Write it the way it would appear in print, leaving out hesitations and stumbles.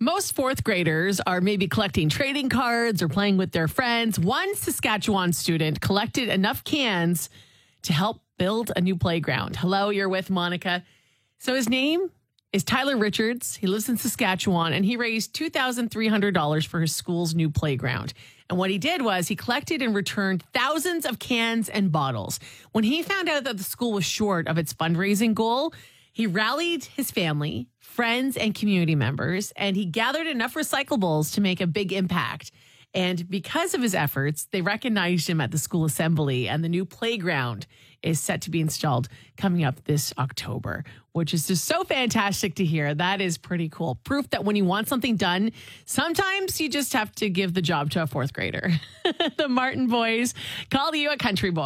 Most fourth graders are maybe collecting trading cards or playing with their friends. One Saskatchewan student collected enough cans to help build a new playground. Hello, you're with Monica. So his name is Tyler Richards. He lives in Saskatchewan, and he raised $2,300 for his school's new playground. And what he did was he collected and returned thousands of cans and bottles. When he found out that the school was short of its fundraising goal, he rallied his family, friends, and community members, and he gathered enough recyclables to make a big impact. And because of his efforts, they recognized him at the school assembly, and the new playground is set to be installed coming up this October, which is just so fantastic to hear. That is pretty cool. Proof that when you want something done, sometimes you just have to give the job to a fourth grader. The Martin Boys call you a country boy.